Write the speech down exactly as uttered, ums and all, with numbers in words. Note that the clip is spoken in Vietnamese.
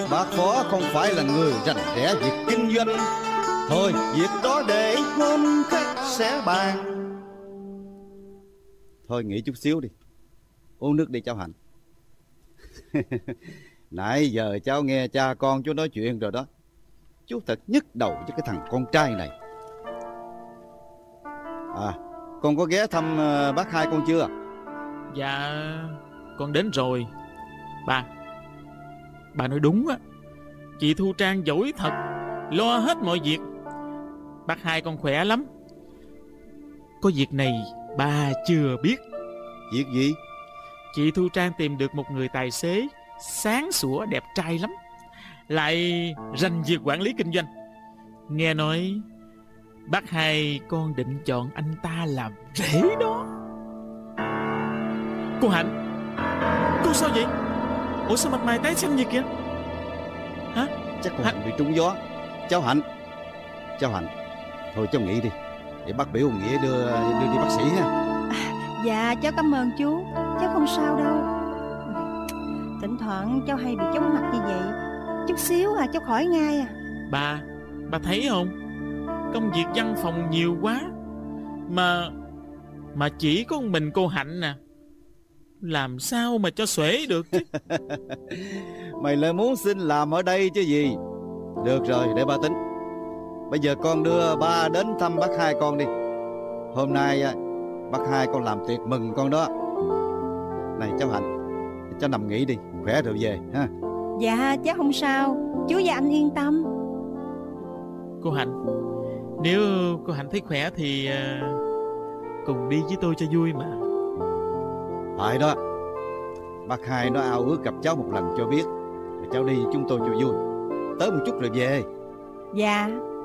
Bác Phó không phải là người rành rẽ việc kinh doanh. Thôi việc đó để hôm khác sẽ bàn. Thôi nghỉ chút xíu đi, uống nước đi cháu Hạnh. Nãy giờ cháu nghe cha con chú nói chuyện rồi đó. Chú thật nhức đầu với cái thằng con trai này. À, con có ghé thăm uh, bác hai con chưa? Dạ con đến rồi. Ba Bà nói đúng á. Chị Thu Trang giỏi thật, lo hết mọi việc. Bác hai con khỏe lắm. Có việc này bà chưa biết. Việc gì? Chị Thu Trang tìm được một người tài xế sáng sủa đẹp trai lắm, lại rành việc quản lý kinh doanh. Nghe nói bác hai con định chọn anh ta làm rể đó. Cô Hạnh, cô sao vậy? Ủa sao mặt mày tái xanh vậy kìa? Hả? Chắc cô Hạnh bị trúng gió. Cháu Hạnh, cháu Hạnh, thôi cháu nghỉ đi, để bác biểu Nghĩa đưa đưa đi bác sĩ ha. À, dạ cháu cảm ơn chú, cháu không sao đâu. Thỉnh thoảng cháu hay bị chóng mặt như vậy, chút xíu à cháu khỏi ngay à. Bà, bà thấy không? Công việc văn phòng nhiều quá, Mà Mà chỉ có một mình cô Hạnh nè, làm sao mà cho xuể được chứ. Mày lại muốn xin làm ở đây chứ gì. Được rồi, để ba tính. Bây giờ con đưa ba đến thăm bác hai con đi. Hôm nay bác hai con làm tiệc mừng con đó. Này cháu Hạnh, cháu nằm nghỉ đi, khỏe rồi về ha. Dạ cháu không sao, chú và anh yên tâm. Cô Hạnh, nếu cô Hạnh thấy khỏe thì uh, cùng đi với tôi cho vui mà. Phải đó. Bác hai nó ao ước gặp cháu một lần cho biết, rồi cháu đi chúng tôi cho vui. Tới một chút rồi về. Dạ